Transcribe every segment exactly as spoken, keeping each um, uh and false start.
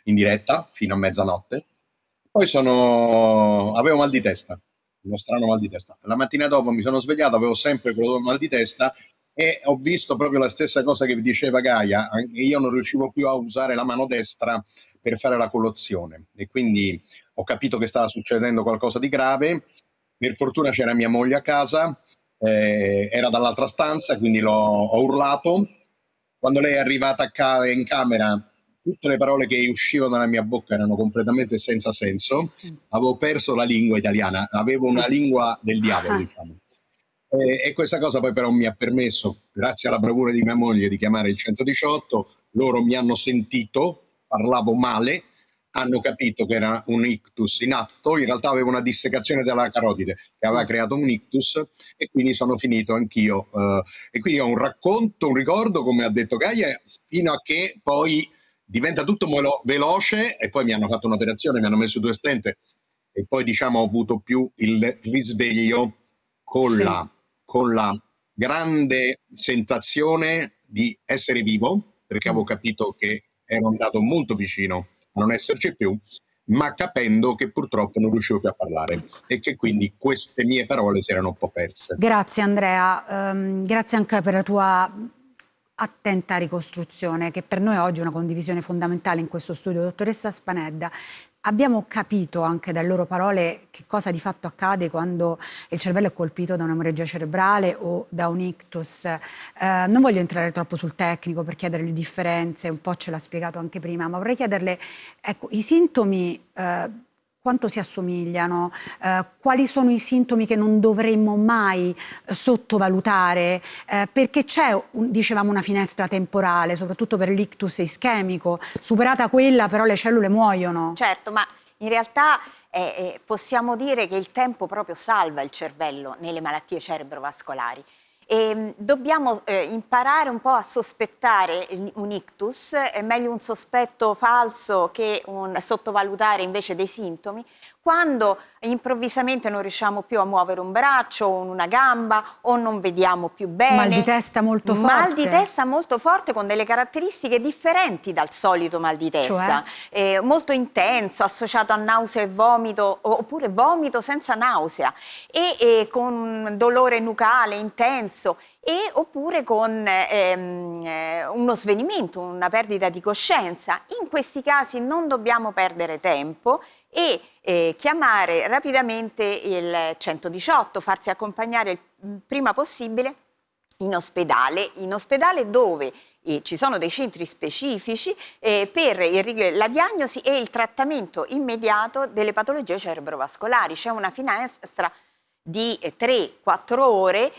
in diretta fino a mezzanotte. Poi sono... avevo mal di testa, uno strano mal di testa. La mattina dopo mi sono svegliato, avevo sempre quello mal di testa e ho visto proprio la stessa cosa che vi diceva Gaia. Io non riuscivo più a usare la mano destra per fare la colazione e quindi ho capito che stava succedendo qualcosa di grave. Per fortuna c'era mia moglie a casa, eh, era dall'altra stanza, quindi l'ho, ho urlato. Quando lei è arrivata a ca- in camera, tutte le parole che uscivano dalla mia bocca erano completamente senza senso. Avevo perso la lingua italiana, avevo una lingua del diavolo, diciamo. E, e questa cosa poi però mi ha permesso, grazie alla bravura di mia moglie, di chiamare il centodiciotto. Loro mi hanno sentito, parlavo male, hanno capito che era un ictus in atto. In realtà avevo una dissecazione della carotide che aveva creato un ictus e quindi sono finito anch'io. Uh, e quindi ho un racconto, un ricordo, come ha detto Gaia, fino a che poi diventa tutto velo- veloce e poi mi hanno fatto un'operazione, mi hanno messo due stent e poi diciamo ho avuto più il risveglio con, sì. la, con la grande sensazione di essere vivo, perché avevo capito che ero andato molto vicino a non esserci più, ma capendo che purtroppo non riuscivo più a parlare e che quindi queste mie parole si erano un po' perse. Grazie Andrea, um, grazie anche per la tua attenta ricostruzione, che per noi è oggi una condivisione fondamentale in questo studio. Dottoressa Spanedda, abbiamo capito anche dalle loro parole che cosa di fatto accade quando il cervello è colpito da un'emorragia cerebrale o da un ictus. Eh, non voglio entrare troppo sul tecnico per chiedere le differenze, un po' ce l'ha spiegato anche prima, ma vorrei chiederle, ecco, i sintomi eh, quanto si assomigliano, eh, quali sono i sintomi che non dovremmo mai eh, sottovalutare, eh, perché c'è, dicevamo, una finestra temporale, soprattutto per l'ictus ischemico, superata quella però le cellule muoiono. Certo, ma in realtà eh, eh, possiamo dire che il tempo proprio salva il cervello nelle malattie cerebrovascolari. E dobbiamo eh, imparare un po' a sospettare un ictus, è meglio un sospetto falso che un sottovalutare invece dei sintomi, quando improvvisamente non riusciamo più a muovere un braccio o una gamba o non vediamo più bene. Mal di testa molto forte. Mal di testa molto forte con delle caratteristiche differenti dal solito mal di testa. Cioè? Eh, molto intenso, associato a nausea e vomito, oppure vomito senza nausea e, e con un dolore nucale intenso. E oppure con ehm, eh, uno svenimento, una perdita di coscienza. In questi casi non dobbiamo perdere tempo e eh, chiamare rapidamente il centodiciotto, farsi accompagnare il prima possibile in ospedale, in ospedale dove eh, ci sono dei centri specifici eh, per il, la diagnosi e il trattamento immediato delle patologie cerebrovascolari. C'è una finestra di tre quattro ore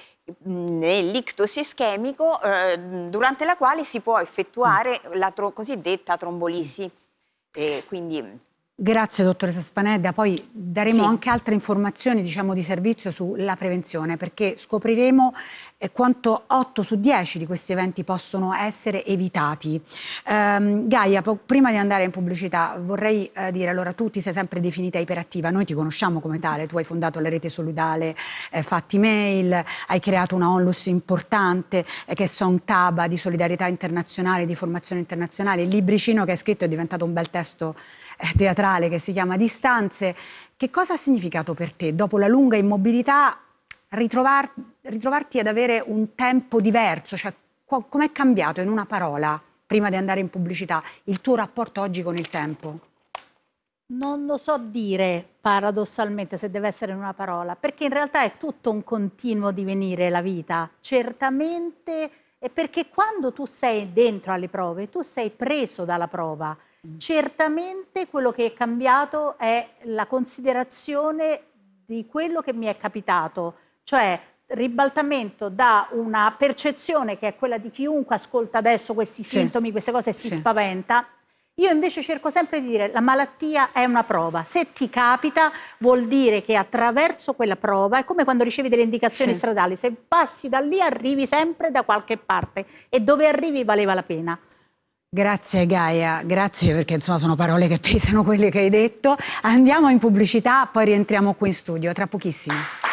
nell'ictus ischemico eh, durante la quale si può effettuare la tro- cosiddetta trombolisi. Eh, quindi... Grazie dottoressa Spanedda, poi daremo sì. anche altre informazioni, diciamo, di servizio sulla prevenzione, perché scopriremo eh, quanto otto su dieci di questi eventi possono essere evitati. Um, Gaia, prima di andare in pubblicità vorrei eh, dire, allora tu ti sei sempre definita iperattiva, noi ti conosciamo come tale, tu hai fondato la rete solidale eh, Fatti Mail, hai creato una onlus importante eh, che è Song Taba, di solidarietà internazionale, di formazione internazionale, il libricino che hai scritto è diventato un bel testo teatrale che si chiama Distanze. Che cosa ha significato per te, dopo la lunga immobilità, ritrovar, ritrovarti ad avere un tempo diverso? Cioè, com'è cambiato, in una parola, prima di andare in pubblicità, il tuo rapporto oggi con il tempo? Non lo so dire paradossalmente se deve essere in una parola, perché in realtà è tutto un continuo divenire la vita. Certamente è perché quando tu sei dentro alle prove, tu sei preso dalla prova. Certamente quello che è cambiato è la considerazione di quello che mi è capitato, cioè ribaltamento da una percezione che è quella di chiunque ascolta adesso questi sì. sintomi, queste cose, si sì. spaventa. Io invece cerco sempre di dire la malattia è una prova, se ti capita vuol dire che attraverso quella prova è come quando ricevi delle indicazioni sì. stradali, se passi da lì arrivi sempre da qualche parte e dove arrivi valeva la pena. Grazie Gaia, grazie, perché insomma sono parole che pesano quelle che hai detto. Andiamo in pubblicità, poi rientriamo qui in studio tra pochissimo.